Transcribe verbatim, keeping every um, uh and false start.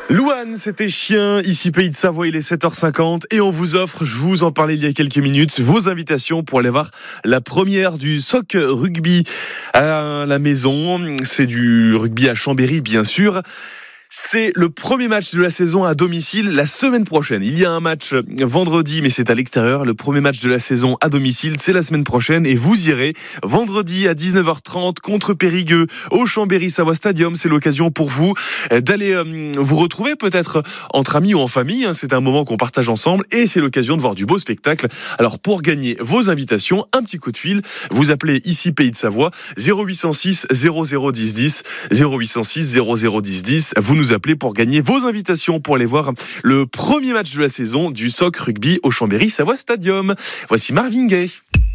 Louane, c'était Chien, ici Pays de Savoie, il est sept heures cinquante et on vous offre, je vous en parlais il y a quelques minutes, vos invitations pour aller voir la première du S O C Rugby à la maison. C'est du rugby à Chambéry, bien sûr. C'est le premier match de la saison à domicile la semaine prochaine. Il y a un match vendredi, mais c'est à l'extérieur. Le premier match de la saison à domicile, c'est la semaine prochaine. Et vous irez vendredi à dix-neuf heures trente contre Périgueux au Chambéry Savoie Stadium. C'est l'occasion pour vous d'aller euh, vous retrouver peut-être entre amis ou en famille. C'est un moment qu'on partage ensemble et c'est l'occasion de voir du beau spectacle. Alors pour gagner vos invitations, un petit coup de fil. Vous appelez ici Pays de Savoie zéro huit cent six zéro zéro dix dix zéro huit cent six zéro zéro dix dix. Vous nous appelez pour gagner vos invitations pour aller voir le premier match de la saison du S O C Rugby au Chambéry Savoie Stadium. Voici Marvin Gaye.